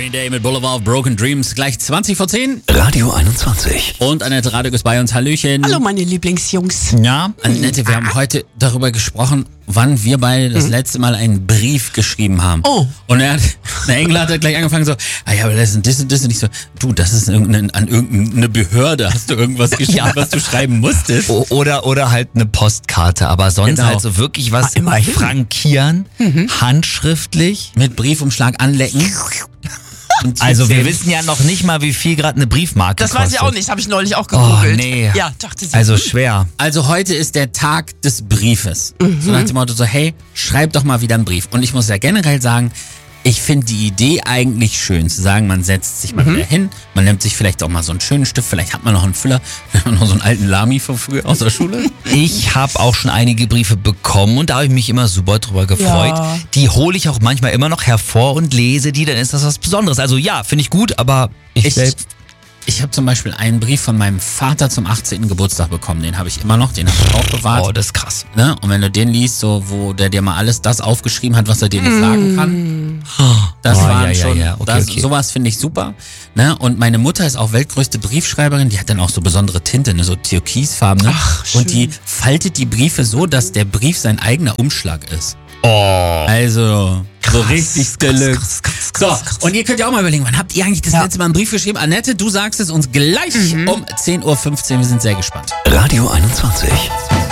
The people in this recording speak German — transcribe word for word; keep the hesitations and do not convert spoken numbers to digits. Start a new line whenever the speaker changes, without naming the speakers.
Green Day mit Boulevard of Broken Dreams. Gleich zwanzig vor zehn.
Radio einundzwanzig.
Und Annette Radek ist bei uns. Hallöchen.
Hallo meine Lieblingsjungs.
Ja, Annette, wir haben heute darüber gesprochen, wann wir beide das letzte Mal einen Brief geschrieben haben.
Oh.
Und er hat, der Engel hat gleich angefangen so, ah ja, aber das ist das und das und ich so, du, das ist irgendeine, an irgendeine Behörde. Hast du irgendwas geschrieben,
Ja.
was du schreiben musstest?
O- Oder, oder halt eine Postkarte, aber sonst
Genau.
halt so wirklich was
Ah, immerhin.
frankieren, handschriftlich.
Mit Briefumschlag anlecken. Und
Also wir
zählen.
wissen ja noch nicht mal, wie viel gerade eine Briefmarke
Das
kostet.
weiß ich auch nicht, habe ich neulich auch gegoogelt.
Oh, nee.
Ja, dachte sie.
Also schwer.
Also heute ist der Tag des Briefes.
Mhm.
So nach dem Motto so, hey, schreib doch mal wieder einen Brief. Und ich muss ja generell sagen, ich finde die Idee eigentlich schön, zu sagen, man setzt sich mal
Mhm.
wieder hin, man nimmt sich vielleicht auch mal so einen schönen Stift, vielleicht hat man noch einen Füller, noch so einen alten Lami von früher aus der Schule.
Ich habe auch schon einige Briefe bekommen und da habe ich mich immer super drüber gefreut.
Ja.
Die hole ich auch manchmal immer noch hervor und lese die, dann ist das was Besonderes. Also ja, finde ich gut, aber ich,
Ich,
selbst...
ich habe zum Beispiel einen Brief von meinem Vater zum achtzehnten Geburtstag bekommen, den habe ich immer noch, den habe ich auch bewahrt.
Oh, das ist krass.
Ne? Und wenn du den liest, so wo der dir mal alles das aufgeschrieben hat, was er dir nicht sagen kann, das
Oh,
waren
ja, ja,
schon,
ja. Okay,
das,
okay.
sowas finde ich super. Ne? Und meine Mutter ist auch weltgrößte Briefschreiberin, die hat dann auch so besondere Tinte, ne? So türkisfarbene.
Ach, schön.
Und die faltet die Briefe so, dass der Brief sein eigener Umschlag ist.
Oh.
Also, so richtig Deluxe.
krass, krass,
So,
krass, krass.
und ihr könnt ja auch mal überlegen, wann habt ihr eigentlich das
Ja.
letzte Mal einen Brief geschrieben? Annette, du sagst es uns gleich um zehn Uhr fünfzehn, wir sind sehr gespannt.
Radio einundzwanzig.